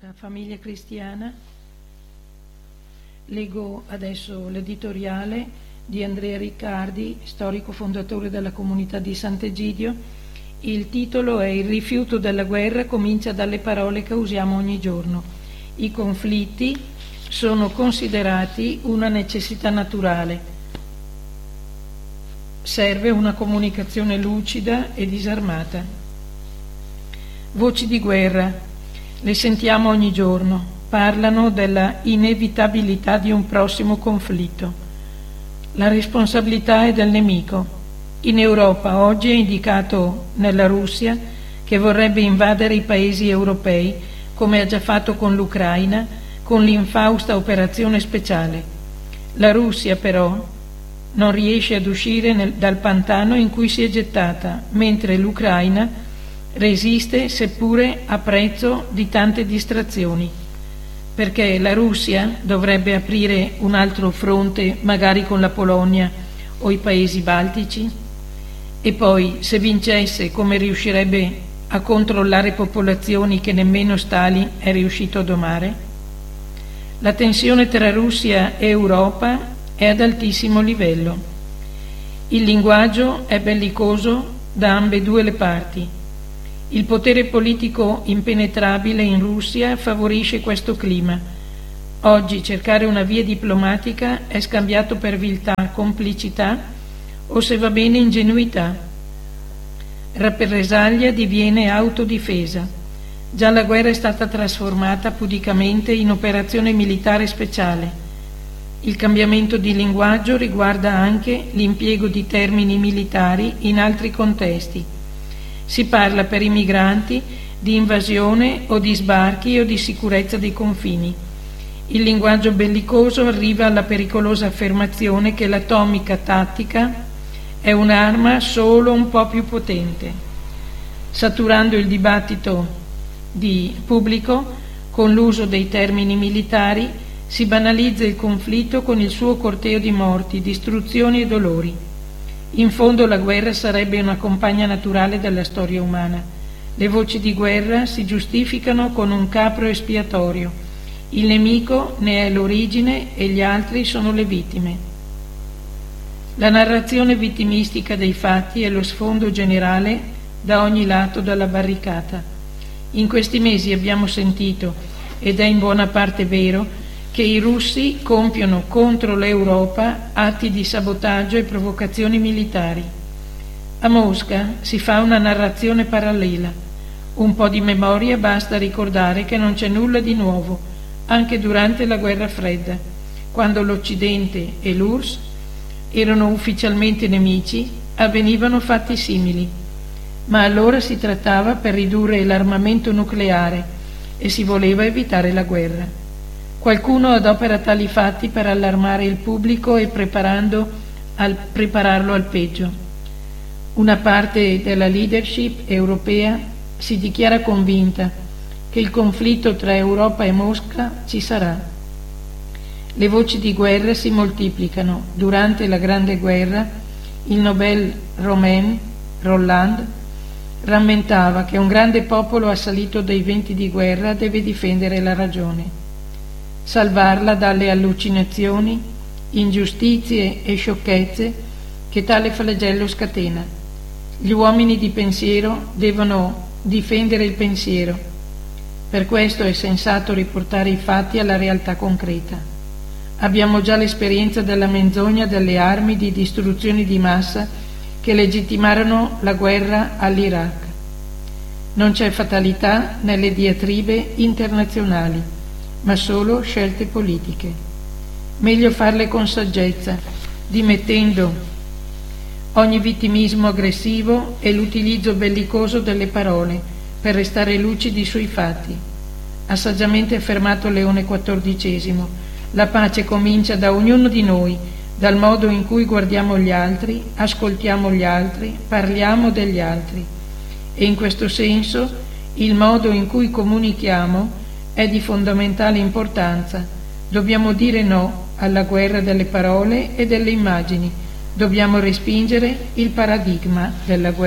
Da Famiglia Cristiana leggo adesso l'editoriale di Andrea Riccardi, storico fondatore della comunità di Sant'Egidio. Il titolo è: Il rifiuto della guerra comincia dalle parole che usiamo ogni giorno. I conflitti sono considerati una necessità naturale. Serve una comunicazione lucida e disarmata. Voci di guerra le sentiamo ogni giorno, parlano della inevitabilità di un prossimo conflitto. La responsabilità è del nemico. In Europa oggi è indicato nella Russia, che vorrebbe invadere i paesi europei, come ha già fatto con l'Ucraina, con l'infausta operazione speciale. La Russia però non riesce ad uscire dal pantano in cui si è gettata, mentre l'Ucraina resiste, seppure a prezzo di tante distrazioni, perché la Russia dovrebbe aprire un altro fronte, magari con la Polonia o i paesi baltici, e poi, se vincesse, come riuscirebbe a controllare popolazioni che nemmeno Stalin è riuscito a domare? La tensione tra Russia e Europa è ad altissimo livello. Il linguaggio è bellicoso da ambedue le parti. Il potere politico impenetrabile in Russia favorisce questo clima. Oggi cercare una via diplomatica è scambiato per viltà, complicità o, se va bene, ingenuità. Rappresaglia diviene autodifesa. Già la guerra è stata trasformata pudicamente in operazione militare speciale. Il cambiamento di linguaggio riguarda anche l'impiego di termini militari in altri contesti. Si parla per i migranti di invasione o di sbarchi o di sicurezza dei confini. Il linguaggio bellicoso arriva alla pericolosa affermazione che l'atomica tattica è un'arma solo un po' più potente, saturando il dibattito pubblico con l'uso dei termini militari. Si banalizza il conflitto con il suo corteo di morti, distruzioni e dolori. In fondo la guerra sarebbe una compagna naturale della storia umana. Le voci di guerra si giustificano con un capro espiatorio. Il nemico ne è l'origine e gli altri sono le vittime. La narrazione vittimistica dei fatti è lo sfondo generale da ogni lato della barricata. In questi mesi abbiamo sentito, ed è in buona parte vero, che i russi compiono contro l'Europa atti di sabotaggio e provocazioni militari. A Mosca si fa una narrazione parallela. Un po' di memoria basta ricordare che non c'è nulla di nuovo, anche durante la guerra fredda, quando l'Occidente e l'URSS erano ufficialmente nemici, avvenivano fatti simili. Ma allora si trattava per ridurre l'armamento nucleare e si voleva evitare la guerra. Qualcuno adopera tali fatti per allarmare il pubblico e prepararlo al peggio. Una parte della leadership europea si dichiara convinta che il conflitto tra Europa e Mosca ci sarà. Le voci di guerra si moltiplicano. Durante la Grande Guerra il Nobel Romain Rolland rammentava che un grande popolo assalito dai venti di guerra deve difendere la ragione, salvarla dalle allucinazioni, ingiustizie e sciocchezze che tale flagello scatena. Gli uomini di pensiero devono difendere il pensiero. Per questo è sensato riportare i fatti alla realtà concreta. Abbiamo già l'esperienza della menzogna delle armi di distruzione di massa che legittimarono la guerra all'Iraq. Non c'è fatalità nelle diatribe internazionali, ma solo scelte politiche. Meglio farle con saggezza, dimettendo ogni vittimismo aggressivo e l'utilizzo bellicoso delle parole per restare lucidi sui fatti. Ha saggiamente affermato Leone XIV: la pace comincia da ognuno di noi, dal modo in cui guardiamo gli altri, ascoltiamo gli altri, parliamo degli altri. E in questo senso il modo in cui comunichiamo è di fondamentale importanza. Dobbiamo dire no alla guerra delle parole e delle immagini. Dobbiamo respingere il paradigma della guerra.